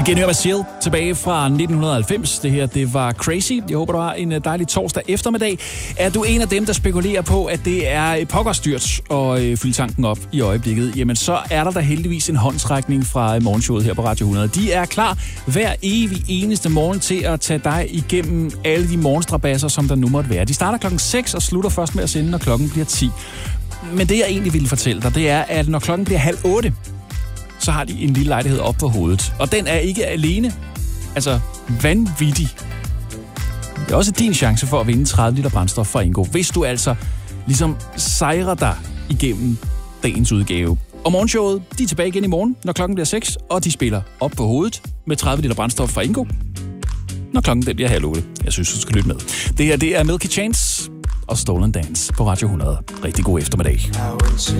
Igen hører Seal tilbage fra 1990. Det her, det var Crazy. Jeg håber, du har en dejlig torsdag eftermiddag. Er du en af dem, der spekulerer på, at det er pokkerstyrt at fylde tanken op i øjeblikket, jamen så er der da heldigvis en håndsrækning fra morgenshowet her på Radio 100. De er klar hver evig eneste morgen til at tage dig igennem alle de morgenstrabasser, som der nu måtte være. De starter klokken 6 og slutter først med at sende, når klokken bliver 10. Men det, jeg egentlig ville fortælle dig, det er, at når klokken bliver 7:30, så har de en lille lejlighed op på hovedet. Og den er ikke alene, altså vanvittig. Det er også din chance for at vinde 30 liter brændstof fra Ingo, hvis du altså ligesom sejrer dig igennem dagens udgave. Og morgenshowet, de er tilbage igen i morgen, når klokken bliver 6, og de spiller op på hovedet med 30 liter brændstof fra Ingo, når klokken den bliver 7:30. Jeg synes, du skal lytte med. Det her, det er Milky Chance og Stolen Dance på Radio 100. Rigtig god eftermiddag.